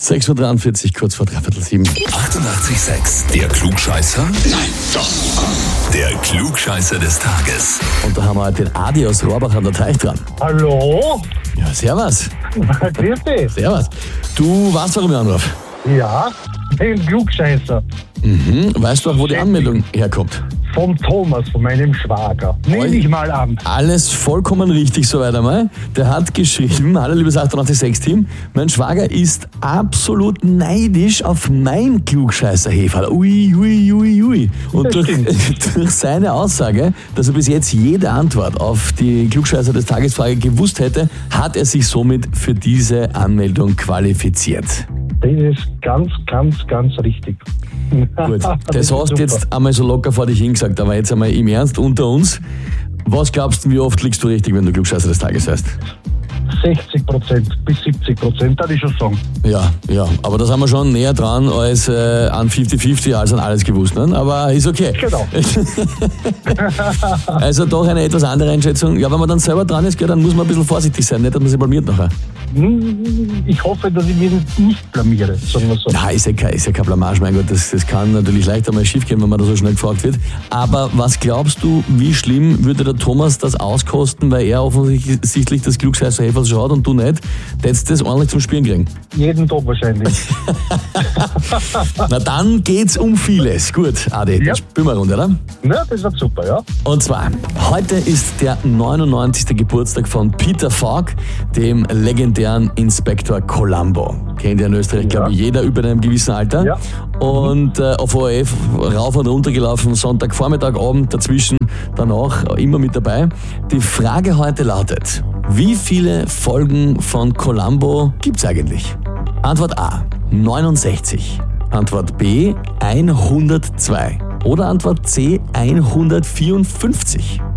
6.43 Uhr, kurz vor 7:15. 88,6. Der Klugscheißer? Nein, doch. Der Klugscheißer des Tages. Und da haben wir heute den Adi aus Rohrbach an der Teich dran. Hallo? Ja, servus. Grüß dich. Servus. Du weißt, warum ich anrufe? Ja, den Klugscheißer. Weißt du auch, wo die Anmeldung herkommt? Vom Thomas, von meinem Schwager. Nehme ich mal an. Alles vollkommen richtig soweit einmal. Der hat geschrieben, hallo liebes 88.6-Team, mein Schwager ist absolut neidisch auf mein Klugscheißer-Heferl. Ui, ui, ui, ui. Und durch seine Aussage, dass er bis jetzt jede Antwort auf die Klugscheißer des Tagesfrage gewusst hätte, hat er sich somit für diese Anmeldung qualifiziert. Das ist ganz, ganz, ganz richtig. Gut, das hast du jetzt einmal so locker vor dich hingesagt, aber jetzt einmal im Ernst unter uns. Was glaubst du, wie oft liegst du richtig, wenn du Klugscheißer des Tages heißt? 60% bis 70%, würde ich schon sagen. Ja, aber da sind wir schon näher dran als an 50-50, als an alles gewusst, ne? Aber ist okay. Genau. Also doch eine etwas andere Einschätzung. Ja, wenn man dann selber dran ist, dann muss man ein bisschen vorsichtig sein, nicht, dass man sich blamiert nachher. Ich hoffe, dass ich mich nicht blamiere, sagen wir so. Nein, ist ja kein Blamage, mein Gott, das kann natürlich leicht einmal schief gehen, wenn man da so schnell gefragt wird. Aber was glaubst du, wie schlimm würde der Thomas das auskosten, weil er offensichtlich das Klugscheißer-Heferl schaut und du nicht? Hättest du das ordentlich zum Spielen kriegen? Jeden Tag wahrscheinlich. Na dann geht's um vieles. Gut, Adi, dann spielen wir eine Runde, oder? Na, das wird super, ja. Und zwar, heute ist der 99. Geburtstag von Peter Falk, dem legendären Inspektor Columbo. Kennt ja in Österreich, glaube ich, jeder über einem gewissen Alter. Ja. Und auf ORF rauf und runter gelaufen, Sonntag, Vormittag, Abend, dazwischen, danach, immer mit dabei. Die Frage heute lautet, wie viele Folgen von Columbo gibt's eigentlich? Antwort A, 69. Antwort B, 102. Oder Antwort C, 154.